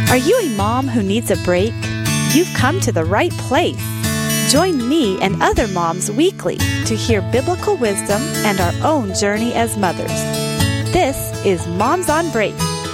Are you a mom who needs a break? You've come to the right place. Join me and other moms weekly to hear biblical wisdom and our own journey as mothers. This is Moms on Break.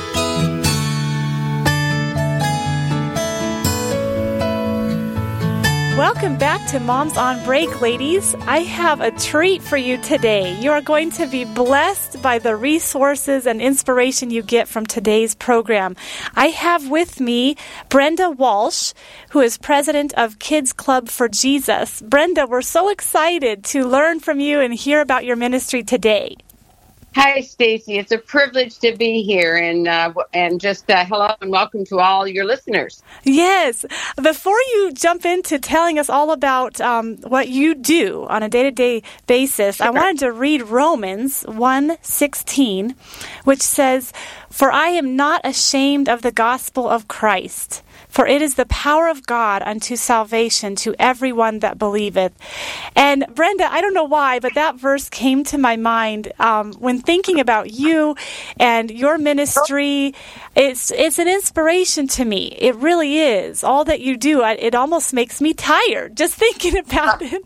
Welcome back to Moms on Break, ladies. I have a treat for you today. You are going to be blessed by the resources and inspiration you get from today's program. I have with me Brenda Walsh, who is president of Kids Club for Jesus. Brenda, we're so excited to learn from you and hear about your ministry today. Hi, Stacy. It's a privilege to be here, and just hello and welcome to all your listeners. Yes. Before you jump into telling us all about what you do on a day-to-day basis, sure. I wanted to read Romans 1:16, which says, "For I am not ashamed of the gospel of Christ, for it is the power of God unto salvation to everyone that believeth." And Brenda, I don't know why, but that verse came to my mind when thinking about you and your ministry. It's an inspiration to me. It really is. All that you do, it almost makes me tired just thinking about it.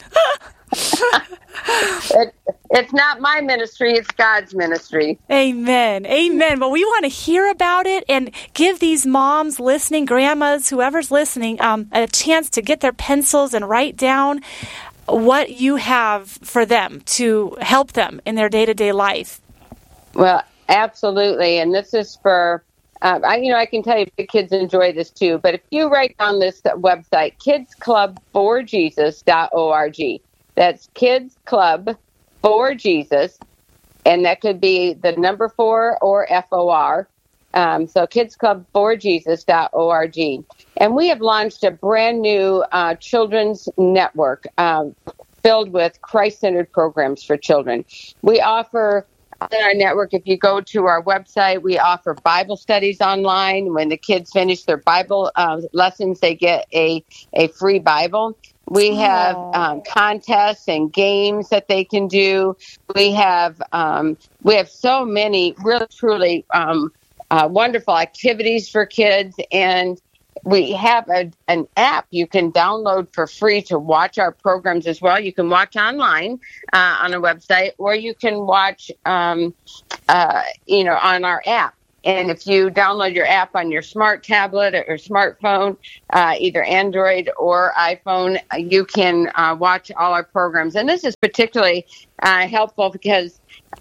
It's not my ministry, it's God's ministry. Amen. Amen. Well, we want to hear about it and give these moms listening, grandmas, whoever's listening, a chance to get their pencils and write down what you have for them to help them in their day-to-day life. Well, absolutely. And this is for, I can tell you the kids enjoy this too, but if you write down this website, kidsclubforjesus.org. That's Kids Club for Jesus, and that could be the number 4 or FOR. So kidsclubforjesus.org. And we have launched a brand new children's network filled with Christ-centered programs for children. We offer on our network, if you go to our website, we offer Bible studies online. When the kids finish their Bible lessons, they get a free Bible. We have contests and games that they can do. We have so many really, truly wonderful activities for kids. And we have an app you can download for free to watch our programs as well. You can watch online on our website, or you can watch, on our app. And if you download your app on your smart tablet or smartphone, either Android or iPhone, you can watch all our programs. And this is particularly helpful because,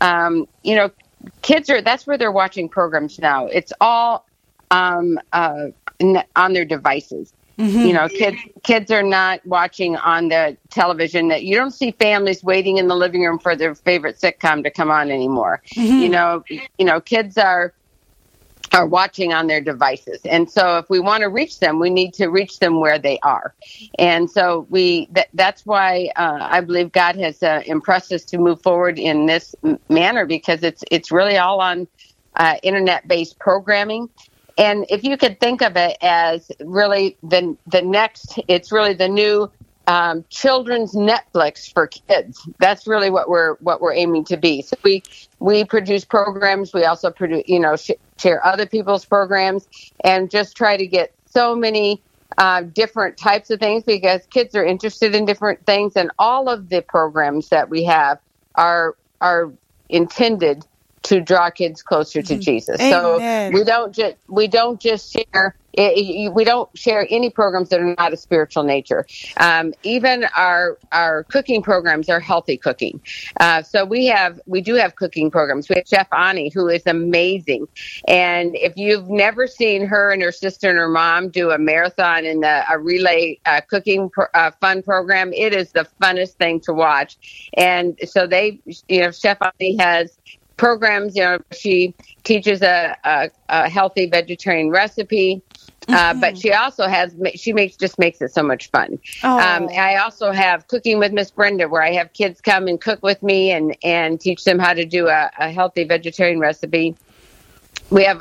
kids that's where they're watching programs now. It's all on their devices. Mm-hmm. Kids are not watching on the television. That you don't see families waiting in the living room for their favorite sitcom to come on anymore. Mm-hmm. Kids are watching on their devices. And so if we want to reach them, we need to reach them where they are. And so that's why I believe God has impressed us to move forward in this manner, because it's really all on internet-based programming. And if you could think of it as really it's really the new children's Netflix for kids. That's really what we're aiming to be. So we produce programs. We also produce, share other people's programs, and just try to get so many different types of things, because kids are interested in different things, and all of the programs that we have are intended to draw kids closer to Jesus. Amen. So we don't just share. We don't share any programs that are not a spiritual nature. Even our cooking programs are healthy cooking. So we do have cooking programs. We have Chef Ani, who is amazing. And if you've never seen her and her sister and her mom do a marathon in a relay cooking fun program, it is the funnest thing to watch. And so Chef Ani has programs. She teaches a healthy vegetarian recipe. But she also makes it so much fun. I also have Cooking with Miss Brenda, where I have kids come and cook with me and teach them how to do a healthy vegetarian recipe. We have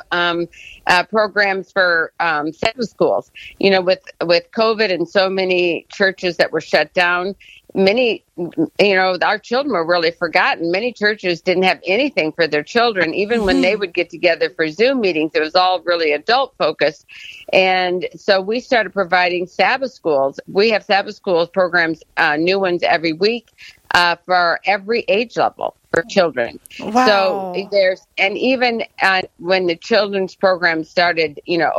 programs for Sabbath schools. You know, with COVID and so many churches that were shut down, many, our children were really forgotten. Many churches didn't have anything for their children. Even when they would get together for Zoom meetings, it was all really adult focused. And so we started providing Sabbath schools. We have Sabbath schools programs, new ones every week, for every age level for children. Wow. So and even when the children's program started,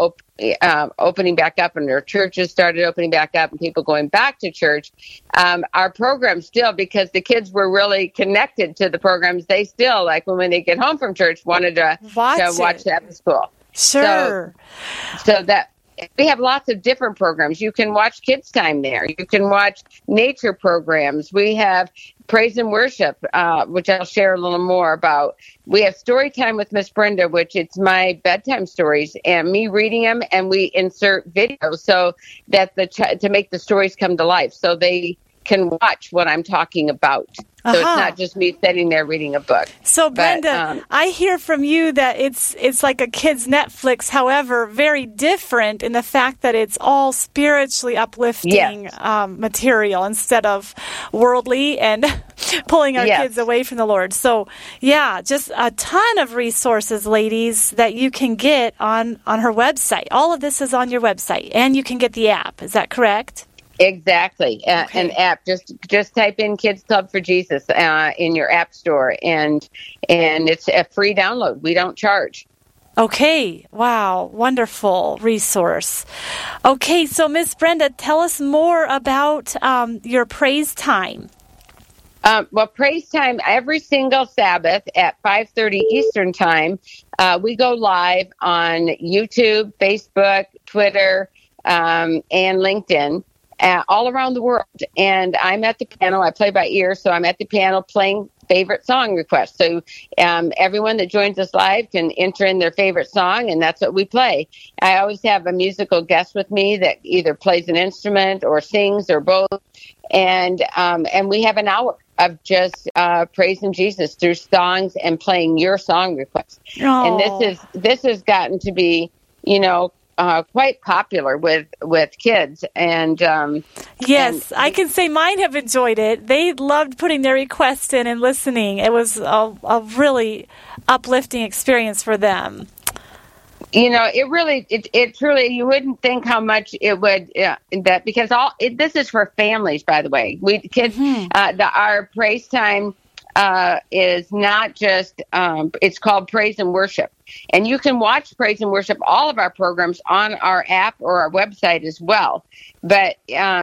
opening back up, and their churches started opening back up and people going back to church, our program still, because the kids were really connected to the programs, they still, like when they get home from church, wanted to watch Sabbath school. Sure. So that we have lots of different programs. You can watch Kids Time there. You can watch nature programs. We have praise and worship, which I'll share a little more about. We have story time with Miss Brenda, which it's my bedtime stories and me reading them, and we insert videos so that to make the stories come to life, so they can watch what I'm talking about. So it's not just me sitting there reading a book. So, Brenda, I hear from you that it's like a kid's Netflix, however, very different in the fact that it's all spiritually uplifting material instead of worldly and pulling our kids away from the Lord. So, just a ton of resources, ladies, that you can get on her website. All of this is on your website, and you can get the app. Is that correct? Exactly. An app. Just type in Kids Club for Jesus in your app store, and it's a free download. We don't charge. Okay. Wow. Wonderful resource. Okay. So, Miss Brenda, tell us more about your praise time. Well, praise time every single Sabbath at 5:30 Eastern time. We go live on YouTube, Facebook, Twitter, and LinkedIn. All around the world. And I'm at the piano. I play by ear, so I'm at the piano playing favorite song requests. So everyone that joins us live can enter in their favorite song, and that's what we play. I always have a musical guest with me that either plays an instrument or sings or both. And we have an hour of just praising Jesus through songs and playing your song requests. Oh. And this has gotten to be, quite popular with kids, and yes, I can say mine have enjoyed it. They loved putting their requests in and listening. It was a really uplifting experience for them. It truly, you wouldn't think how much it would that, because this is for families, by the way. Our praise time is not just, it's called Praise and Worship. And you can watch Praise and Worship, all of our programs, on our app or our website as well. But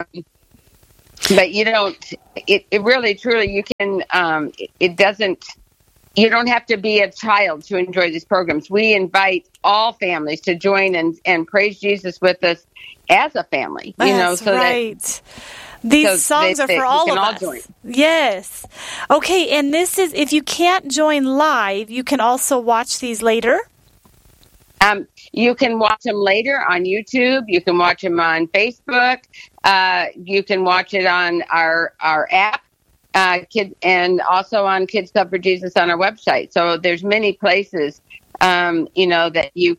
you don't, it really, truly, you can, it doesn't, you don't have to be a child to enjoy these programs. We invite all families to join and praise Jesus with us as a family. That's right. These songs are for all of us. Join. Yes. Okay, and this is, if you can't join live, you can also watch these later? You can watch them later on YouTube. You can watch them on Facebook. You can watch it on our app, and also on Kids Club for Jesus on our website. So there's many places, that you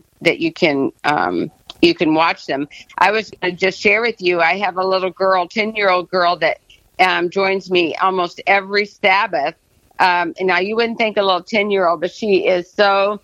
can watch them. I was going to just share with you, I have a little girl, 10-year-old girl that joins me almost every Sabbath. And now you wouldn't think a little 10-year-old, but she is so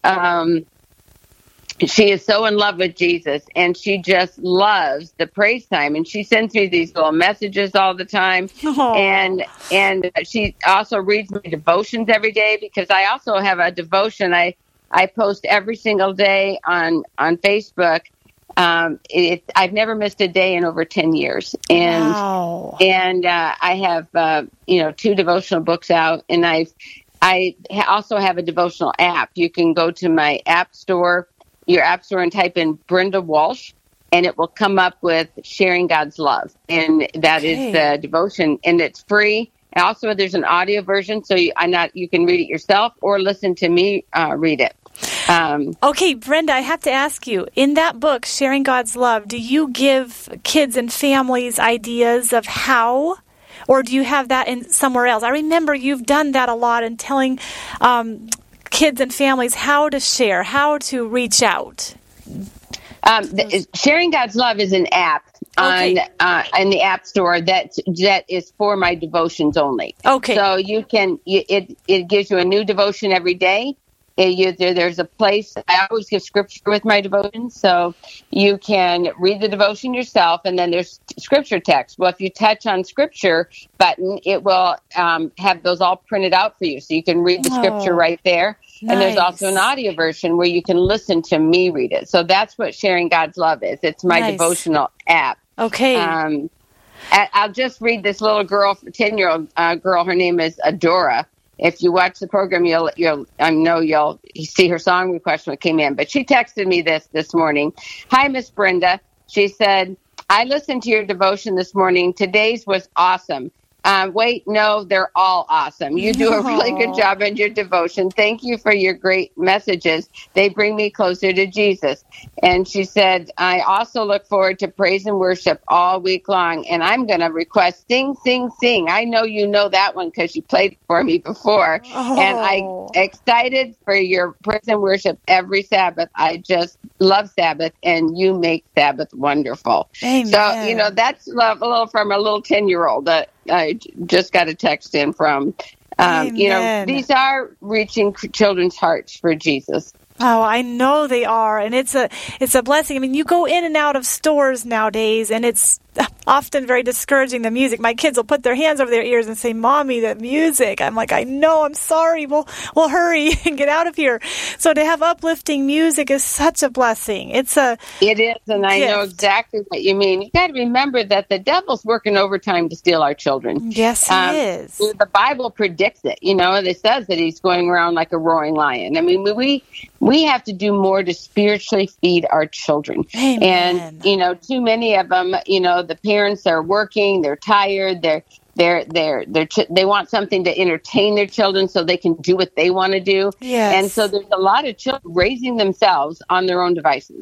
in love with Jesus, and she just loves the praise time. And she sends me these little messages all the time. Aww. And she also reads me devotions every day, because I also have a devotion I post every single day on Facebook. I've never missed a day in over 10 years. And, wow. And I have, 2 devotional books out, and I also have a devotional app. You can go to my your app store, and type in Brenda Walsh, and it will come up with Sharing God's Love. And that is the devotion, and it's free. And also, there's an audio version, so you can read it yourself or listen to me read it. Okay, Brenda, I have to ask you, in that book, Sharing God's Love, do you give kids and families ideas of how, or do you have that in somewhere else? I remember you've done that a lot in telling kids and families how to share, how to reach out? Sharing God's Love is an app in the App Store that is for my devotions only. Okay. So it gives you a new devotion every day. There's a place. I always give scripture with my devotions, so you can read the devotion yourself, and then there's scripture text. Well, if you touch on scripture button, it will have those all printed out for you, so you can read the scripture right there. Nice. And there's also an audio version where you can listen to me read it. So that's what Sharing God's Love is. It's my devotional app. Okay. I'll just read this little girl, 10-year-old girl. Her name is Adora. If you watch the program, you'll see her song request when it came in. But she texted me this morning. Hi, Miss Brenda. She said, I listened to your devotion this morning. Today's was awesome. No, they're all awesome. You do a really good job in your devotion. Thank you for your great messages. They bring me closer to Jesus. And she said, I also look forward to praise and worship all week long. And I'm going to request Sing, Sing, Sing. I know you know that one because you played it for me before. And I'm excited for your praise and worship every Sabbath. I just love Sabbath, and you make Sabbath wonderful. Amen. So, that's love, a little from a little 10-year-old that I just got a text in from. These are reaching children's hearts for Jesus. Oh, I know they are, and it's a blessing. I mean, you go in and out of stores nowadays, and it's often very discouraging, the music. My kids will put their hands over their ears and say, Mommy, the music. I'm like, I know, I'm sorry. We'll hurry and get out of here. So to have uplifting music is such a blessing. It is, and I know exactly what you mean. You got to remember that the devil's working overtime to steal our children. Yes, he is. The Bible predicts it. It says that he's going around like a roaring lion. I mean, we have to do more to spiritually feed our children. Amen. And, too many of them, the parents are working, they're tired, they want something to entertain their children so they can do what they want to do. Yes. And so there's a lot of children raising themselves on their own devices.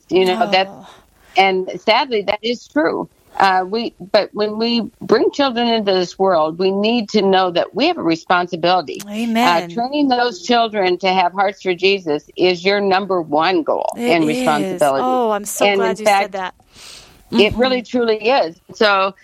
And sadly, that is true. But when we bring children into this world, we need to know that we have a responsibility. Amen. Training those children to have hearts for Jesus is your number one goal and responsibility. Oh, I'm so glad you said that. It really, truly is. So,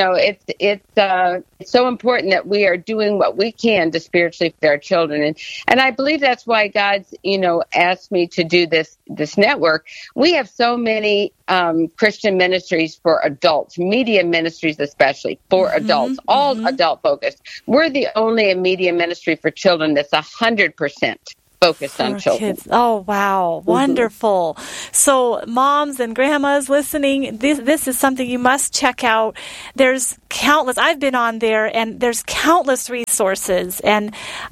it's so important that we are doing what we can to spiritually feed our children. And I believe that's why God's, asked me to do this network. We have so many Christian ministries for adults, media ministries especially for adults, all adult focused. We're the only media ministry for children that's 100% focused on children. Kids. Oh, wow. Wonderful. So moms and grandmas listening, this is something you must check out. There's countless, I've been on there, and there's countless resources and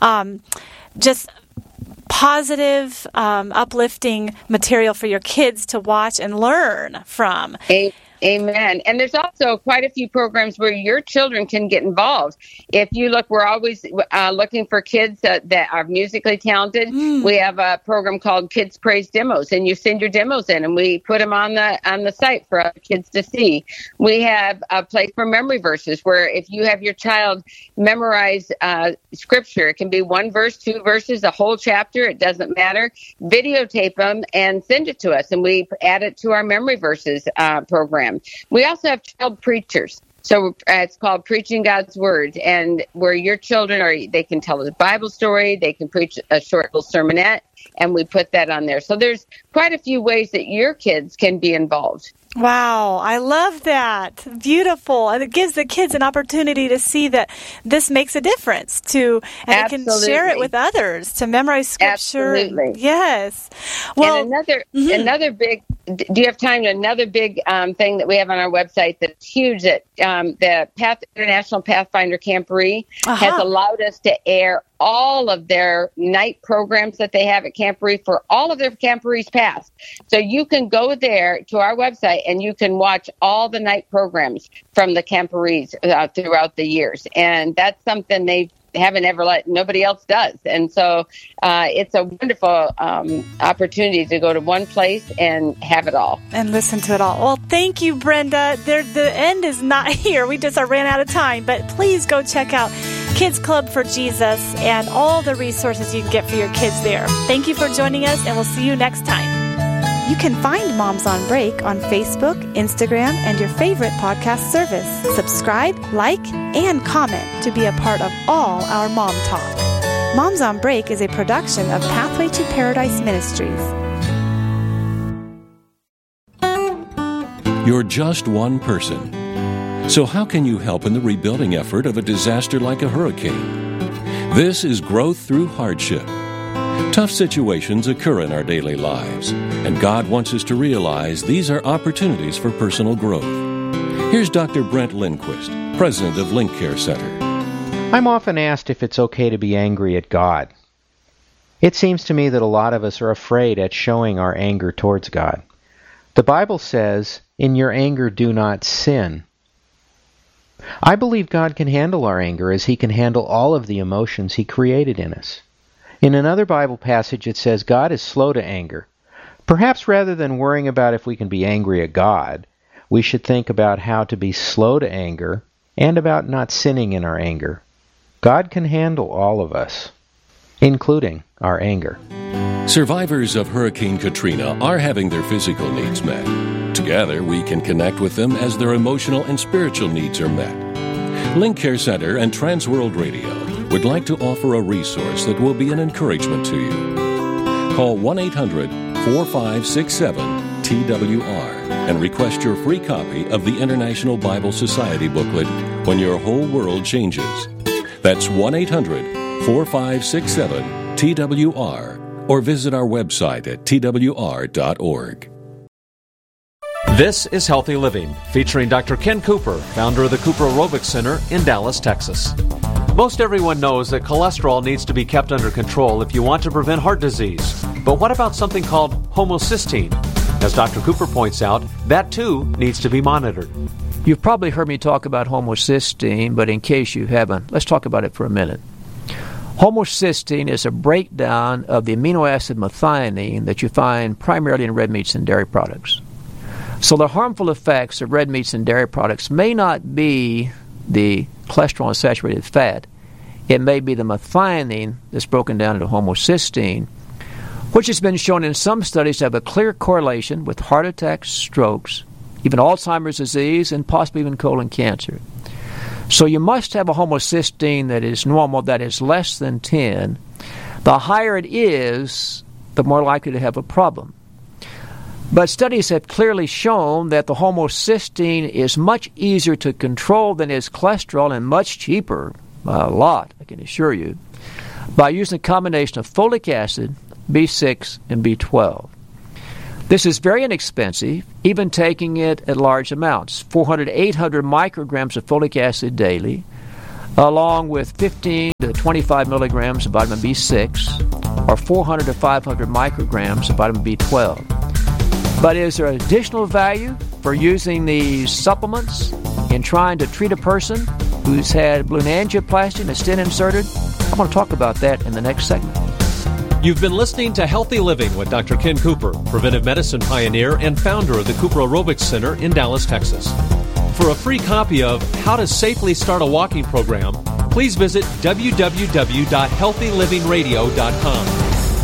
just positive, uplifting material for your kids to watch and learn from. Amen. And there's also quite a few programs where your children can get involved. If you look, we're always looking for kids that are musically talented. We have a program called Kids Praise Demos, and you send your demos in, and we put them on the site for other kids to see. We have a place for memory verses, where if you have your child memorize scripture, it can be one verse, 2 verses, a whole chapter. It doesn't matter. Videotape them and send it to us, and we add it to our memory verses program. We also have child preachers. So it's called Preaching God's Word, and where your children they can tell a Bible story, they can preach a short little sermonette, and we put that on there. So there's quite a few ways that your kids can be involved. Wow, I love that. Beautiful. And it gives the kids an opportunity to see that this makes a difference and they can share it with others, to memorize scripture. Absolutely. Yes. Well, and another big, do you have time? Another big thing that we have on our website that's huge, that the International Pathfinder Camporee has allowed us to air all of their night programs that they have at Camporee for all of their Camporees past. So you can go there to our website and you can watch all the night programs from the Camporees throughout the years. And that's something haven't ever let nobody else does. And so it's a wonderful opportunity to go to one place and have it all. And listen to it all. Well, thank you, Brenda. The end is not here. We just ran out of time. But please go check out Kids Club for Jesus and all the resources you can get for your kids there. Thank you for joining us, and we'll see you next time. You can find Moms on Break on Facebook, Instagram, and your favorite podcast service. Subscribe, like, and comment to be a part of all our Mom Talk. Moms on Break is a production of Pathway to Paradise Ministries. You're just one person. So how can you help in the rebuilding effort of a disaster like a hurricane? This is Growth Through Hardship. Tough situations occur in our daily lives, and God wants us to realize these are opportunities for personal growth. Here's Dr. Brent Lindquist, president of Link Care Center. I'm often asked if it's okay to be angry at God. It seems to me that a lot of us are afraid at showing our anger towards God. The Bible says, "In your anger do not sin." I believe God can handle our anger as He can handle all of the emotions He created in us. In another Bible passage it says God is slow to anger. Perhaps rather than worrying about if we can be angry at God, we should think about how to be slow to anger and about not sinning in our anger. God can handle all of us, including our anger. Survivors of Hurricane Katrina are having their physical needs met. Together, we can connect with them as their emotional and spiritual needs are met. Link Care Center and Transworld Radio would like to offer a resource that will be an encouragement to you. Call 1-800-4567-TWR and request your free copy of the International Bible Society booklet, When Your Whole World Changes. That's 1-800-4567-TWR, or visit our website at twr.org. This is Healthy Living, featuring Dr. Ken Cooper, founder of the Cooper Aerobics Center in Dallas, Texas. Most everyone knows that cholesterol needs to be kept under control if you want to prevent heart disease. But what about something called homocysteine? As Dr. Cooper points out, that too needs to be monitored. You've probably heard me talk about homocysteine, but in case you haven't, let's talk about it for a minute. Homocysteine is a breakdown of the amino acid methionine that you find primarily in red meats and dairy products. So the harmful effects of red meats and dairy products may not be the cholesterol and saturated fat. It may be the methionine that's broken down into homocysteine, which has been shown in some studies to have a clear correlation with heart attacks, strokes, even Alzheimer's disease, and possibly even colon cancer. So you must have a homocysteine that is normal, that is less than 10. The higher it is, the more likely to have a problem. But studies have clearly shown that the homocysteine is much easier to control than is cholesterol and much cheaper, a lot, I can assure you, by using a combination of folic acid, B6, and B12. This is very inexpensive, even taking it at large amounts, 400 to 800 micrograms of folic acid daily, along with 15 to 25 milligrams of vitamin B6, or 400 to 500 micrograms of vitamin B12. But is there additional value for using these supplements in trying to treat a person who's had balloon angioplasty and a stent inserted? I want to talk about that in the next segment. You've been listening to Healthy Living with Dr. Ken Cooper, preventive medicine pioneer and founder of the Cooper Aerobics Center in Dallas, Texas. For a free copy of How to Safely Start a Walking Program, please visit www.healthylivingradio.com.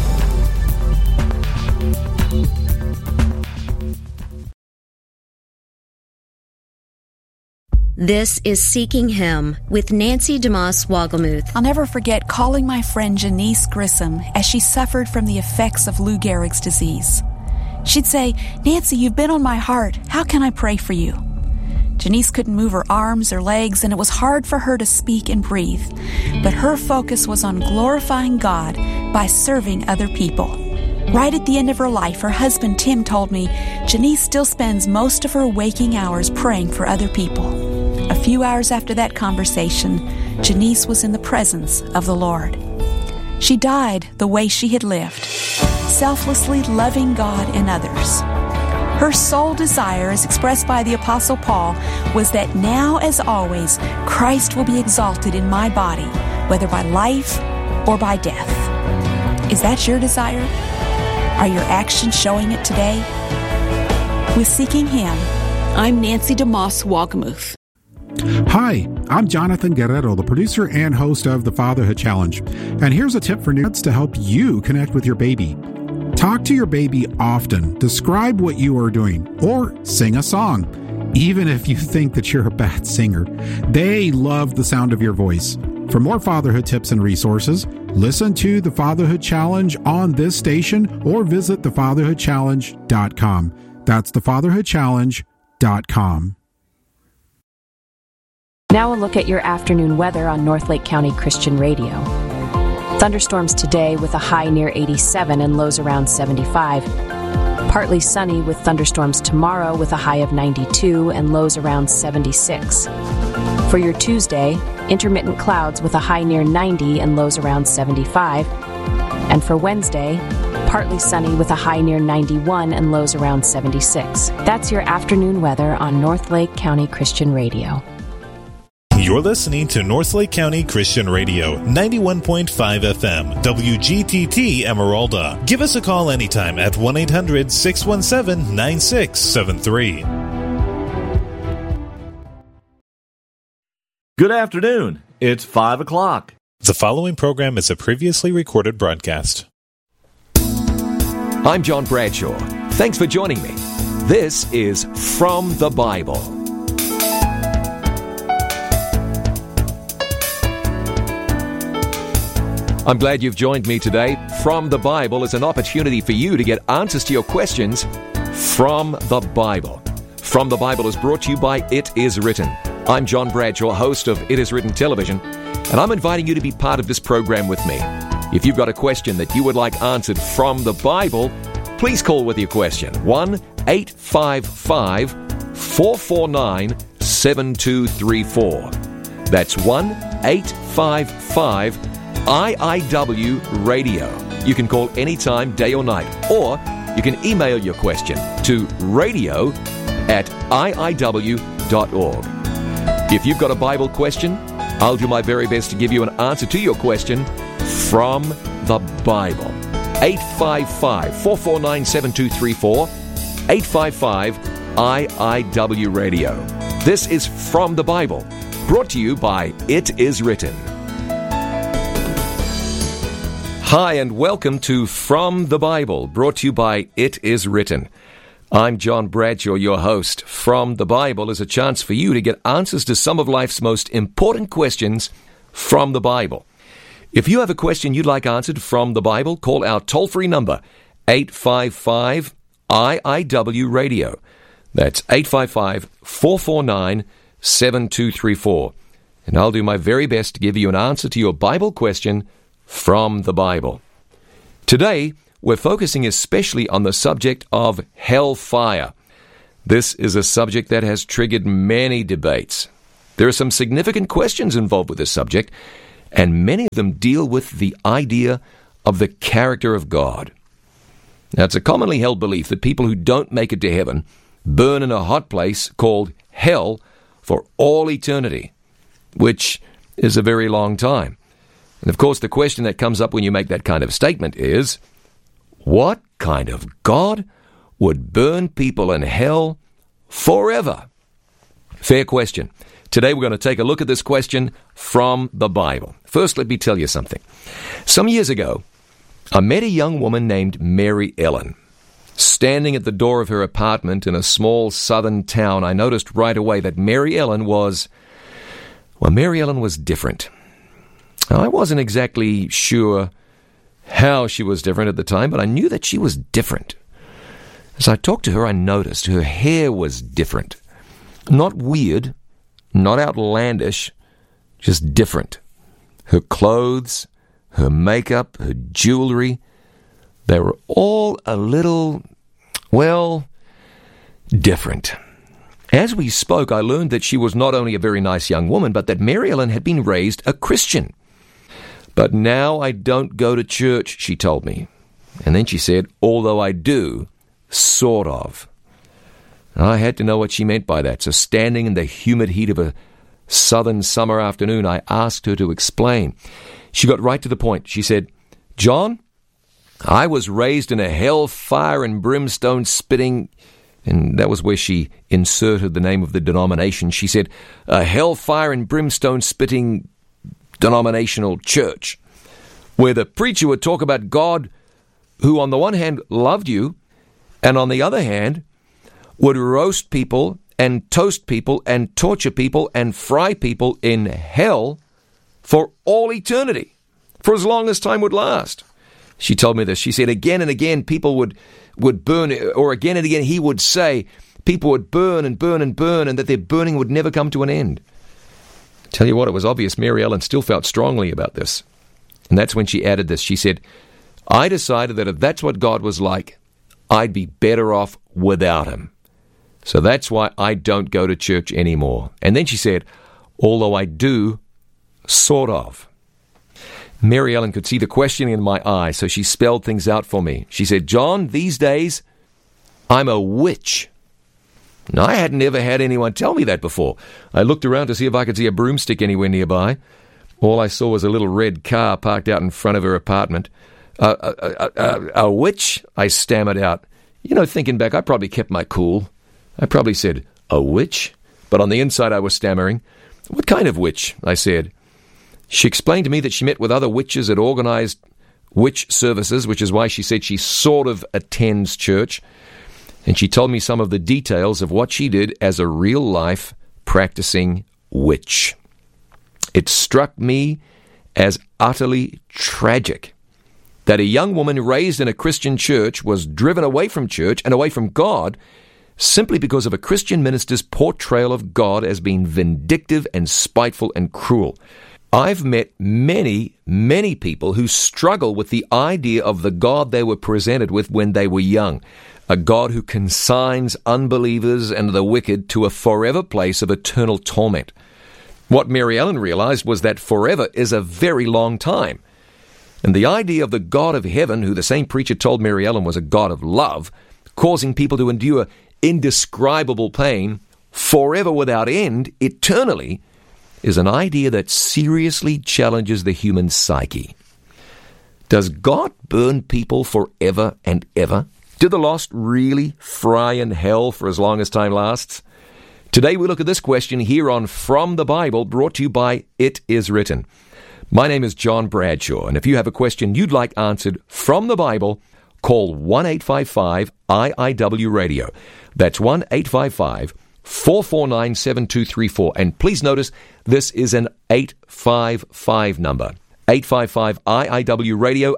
This is Seeking Him with Nancy DeMoss Wogelmuth. I'll never forget calling my friend Janice Grissom as she suffered from the effects of Lou Gehrig's disease. She'd say, "Nancy, you've been on my heart. How can I pray for you?" Janice couldn't move her arms or legs, and it was hard for her to speak and breathe. But her focus was on glorifying God by serving other people. Right at the end of her life, her husband Tim told me Janice still spends most of her waking hours praying for other people. A few hours after that conversation, Janice was in the presence of the Lord. She died the way she had lived, selflessly loving God and others. Her sole desire, as expressed by the Apostle Paul, was that now, as always, Christ will be exalted in my body, whether by life or by death. Is that your desire? Are your actions showing it today? With Seeking Him, I'm Nancy DeMoss Wagamuth. Hi, I'm Jonathan Guerrero, the producer and host of The Fatherhood Challenge. And here's a tip for new dads to help you connect with your baby. Talk to your baby often. Describe what you are doing, or sing a song. Even if you think that you're a bad singer, they love the sound of your voice. For more fatherhood tips and resources, listen to The Fatherhood Challenge on this station or visit thefatherhoodchallenge.com. That's thefatherhoodchallenge.com. Now a look at your afternoon weather on Northlake County Christian Radio. Thunderstorms today with a high near 87 and lows around 75. Partly sunny with thunderstorms tomorrow with a high of 92 and lows around 76. For your Tuesday, intermittent clouds with a high near 90 and lows around 75. And for Wednesday, partly sunny with a high near 91 and lows around 76. That's your afternoon weather on Northlake County Christian Radio. You're listening to Northlake County Christian Radio, 91.5 FM, WGTT Emeralda. Give us a call anytime at 1-800-617-9673. Good afternoon. It's 5 o'clock. The following program is a previously recorded broadcast. I'm John Bradshaw. Thanks for joining me. This is From the Bible. I'm glad you've joined me today. From the Bible is an opportunity for you to get answers to your questions from the Bible. From the Bible is brought to you by It Is Written. I'm John Bradshaw, host of It Is Written Television, and I'm inviting you to be part of this program with me. If you've got a question that you would like answered from the Bible, please call with your question. 1-855-449-7234. That's 1-855-IIW Radio. You can call anytime, day or night, or you can email your question to radio@iiw.org. If you've got a Bible question, I'll do my very best to give you an answer to your question from the Bible. 855-449-7234, 855-IIW Radio. This is From the Bible, brought to you by It Is Written. Hi, and welcome to From the Bible, brought to you by It Is Written. I'm John Bradshaw, your host. From the Bible is a chance for you to get answers to some of life's most important questions from the Bible. If you have a question you'd like answered from the Bible, call our toll-free number, 855-IIW Radio. That's 855-449-7234. And I'll do my very best to give you an answer to your Bible question from the Bible. Today, we're focusing especially on the subject of hellfire. This is a subject that has triggered many debates. There are some significant questions involved with this subject, and many of them deal with the idea of the character of God. Now, it's a commonly held belief that people who don't make it to heaven burn in a hot place called hell for all eternity, which is a very long time. And of course, the question that comes up when you make that kind of statement is, what kind of God would burn people in hell forever? Fair question. Today we're going to take a look at this question from the Bible. First, let me tell you something. Some years ago, I met a young woman named Mary Ellen. Standing at the door of her apartment in a small southern town, I noticed right away that Mary Ellen was different. Now, I wasn't exactly sure how she was different at the time, but I knew that she was different. As I talked to her, I noticed her hair was different. Not weird, not outlandish, just different. Her clothes, her makeup, her jewelry, they were all a little, different. As we spoke, I learned that she was not only a very nice young woman, but that Mary Ellen had been raised a Christian. But now I don't go to church, she told me. And then she said, although I do, sort of. I had to know what she meant by that. So standing in the humid heat of a southern summer afternoon, I asked her to explain. She got right to the point. She said, "John, I was raised in a hellfire and brimstone spitting," and that was where she inserted the name of the denomination. She said, "a hellfire and brimstone spitting denominational church, where the preacher would talk about God, who on the one hand loved you, and on the other hand would roast people and toast people and torture people and fry people in hell for all eternity, for as long as time would last." She told me this. She said again and again people would burn, or again and again he would say people would burn and burn and burn, and that their burning would never come to an end. Tell you what, it was obvious Mary Ellen still felt strongly about this. And that's when she added this. She said, "I decided that if that's what God was like, I'd be better off without him. So that's why I don't go to church anymore." And then she said, "Although I do, sort of." Mary Ellen could see the questioning in my eye, so she spelled things out for me. She said, "John, these days, I'm a witch." Now, I hadn't ever had anyone tell me that before. I looked around to see if I could see a broomstick anywhere nearby. All I saw was a little red car parked out in front of her apartment. A witch?" I stammered out. Thinking back, I probably kept my cool. I probably said, "A witch?" But on the inside I was stammering. "What kind of witch?" I said. She explained to me that she met with other witches at organized witch services, which is why she said she sort of attends church. And she told me some of the details of what she did as a real-life practicing witch. It struck me as utterly tragic that a young woman raised in a Christian church was driven away from church and away from God simply because of a Christian minister's portrayal of God as being vindictive and spiteful and cruel. I've met many, many people who struggle with the idea of the God they were presented with when they were young, a God who consigns unbelievers and the wicked to a forever place of eternal torment. What Mary Ellen realized was that forever is a very long time. And the idea of the God of heaven, who the same preacher told Mary Ellen was a God of love, causing people to endure indescribable pain forever without end, eternally, is an idea that seriously challenges the human psyche. Does God burn people forever and ever? Do the lost really fry in hell for as long as time lasts? Today we look at this question here on From the Bible, brought to you by It Is Written. My name is John Bradshaw, and if you have a question you'd like answered from the Bible, call 1-855-IIW-Radio. That's 1-855-449-7234. And please notice, this is an 855 number. 855-IIW-Radio,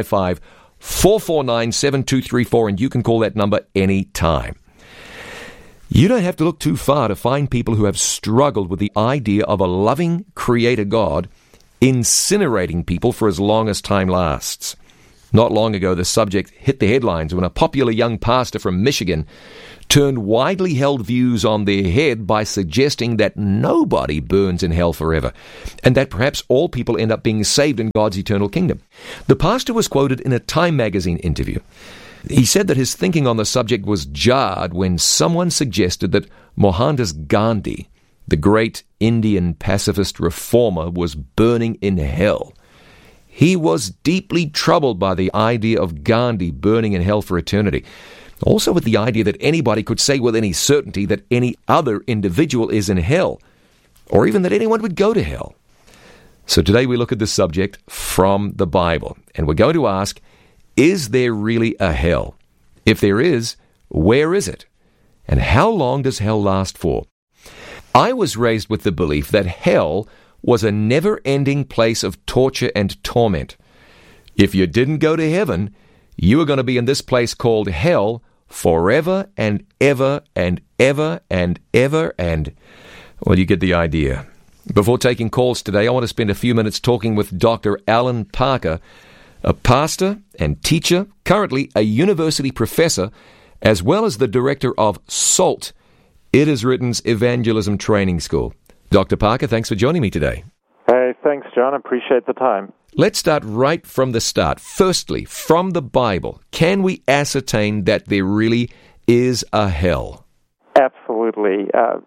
855-449-7234, and you can call that number any time. You don't have to look too far to find people who have struggled with the idea of a loving Creator God incinerating people for as long as time lasts. Not long ago, the subject hit the headlines when a popular young pastor from Michigan turned widely held views on their head by suggesting that nobody burns in hell forever, and that perhaps all people end up being saved in God's eternal kingdom. The pastor was quoted in a Time magazine interview. He said that his thinking on the subject was jarred when someone suggested that Mohandas Gandhi, the great Indian pacifist reformer, was burning in hell. He was deeply troubled by the idea of Gandhi burning in hell for eternity. Also with the idea that anybody could say with any certainty that any other individual is in hell, or even that anyone would go to hell. So today we look at this subject from the Bible, and we're going to ask, is there really a hell? If there is, where is it? And how long does hell last for? I was raised with the belief that hell was a never-ending place of torture and torment. If you didn't go to heaven, you were going to be in this place called hell forever and ever and ever and ever and... Well, you get the idea. Before taking calls today, I want to spend a few minutes talking with Dr. Alan Parker, a pastor and teacher, currently a university professor, as well as the director of SALT, It Is Written's Evangelism Training School. Dr. Parker, thanks for joining me today. Hey, thanks, John. I appreciate the time. Let's start right from the start. Firstly, from the Bible, can we ascertain that there really is a hell? Absolutely.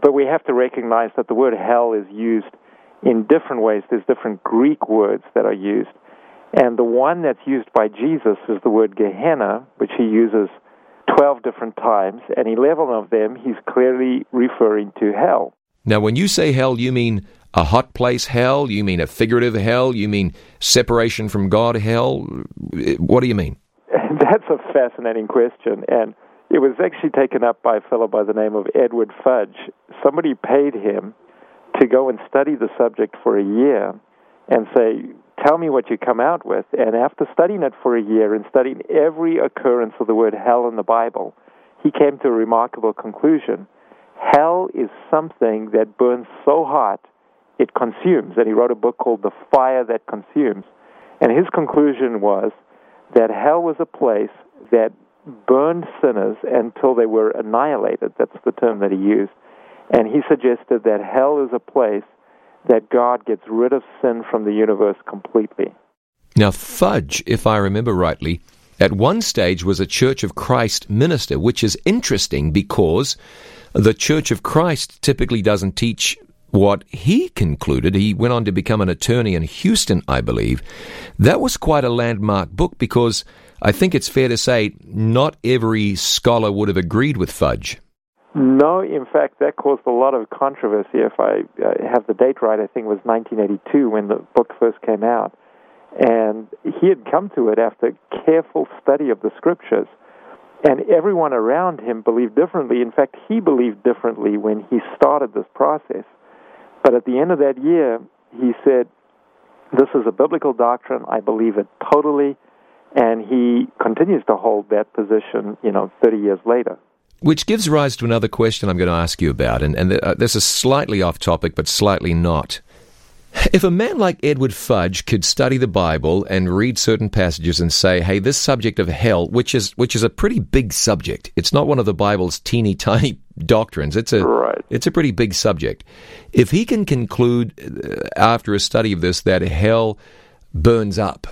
But we have to recognize that the word hell is used in different ways. There's different Greek words that are used. And the one that's used by Jesus is the word Gehenna, which he uses 12 different times, and 11 of them he's clearly referring to hell. Now, when you say hell, you mean a hot place hell? You mean a figurative hell? You mean separation from God hell? What do you mean? That's a fascinating question, and it was actually taken up by a fellow by the name of Edward Fudge. Somebody paid him to go and study the subject for a year and say, tell me what you come out with. And after studying it for a year and studying every occurrence of the word hell in the Bible, he came to a remarkable conclusion. Hell is something that burns so hot it consumes. And he wrote a book called The Fire That Consumes. And his conclusion was that hell was a place that burned sinners until they were annihilated. That's the term that he used. And he suggested that hell is a place that God gets rid of sin from the universe completely. Now, Fudge, if I remember rightly, at one stage was a Church of Christ minister, which is interesting because the Church of Christ typically doesn't teach what he concluded. He went on to become an attorney in Houston, I believe. That was quite a landmark book because I think it's fair to say not every scholar would have agreed with Fudge. No, in fact, that caused a lot of controversy. If I have the date right, I think it was 1982 when the book first came out. And he had come to it after careful study of the Scriptures. And everyone around him believed differently. In fact, he believed differently when he started this process. But at the end of that year, he said, this is a biblical doctrine. I believe it totally. And he continues to hold that position, 30 years later. Which gives rise to another question I'm going to ask you about, and this is slightly off topic, but slightly not. If a man like Edward Fudge could study the Bible and read certain passages and say, hey, this subject of hell, which is a pretty big subject, it's not one of the Bible's teeny tiny doctrines, it's a pretty big subject. If he can conclude after a study of this that hell burns up,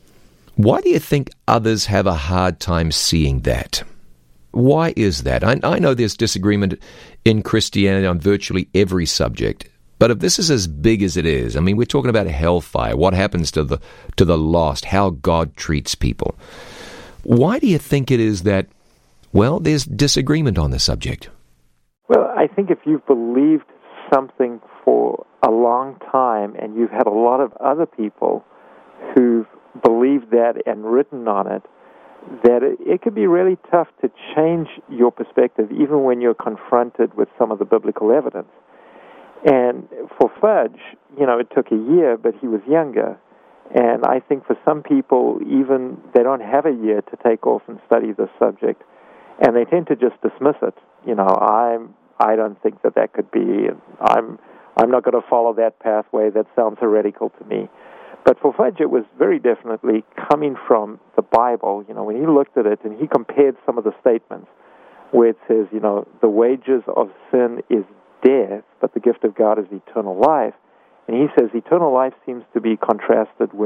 why do you think others have a hard time seeing that? Why is that? I know there's disagreement in Christianity on virtually every subject, but if this is as big as it is, I mean, we're talking about hellfire, what happens to the lost, how God treats people. Why do you think it is that, well, there's disagreement on the subject? Well, I think if you've believed something for a long time and you've had a lot of other people who've believed that and written on it, that it can be really tough to change your perspective even when you're confronted with some of the biblical evidence. And for Fudge, it took a year, but he was younger. And I think for some people, even they don't have a year to take off and study the subject, and they tend to just dismiss it. I don't think that could be. I'm not going to follow that pathway. That sounds heretical to me. But for Fudge, it was very definitely coming from the Bible. When he looked at it and he compared some of the statements where it says, the wages of sin is death, but the gift of God is eternal life. And he says eternal life seems to be contrasted with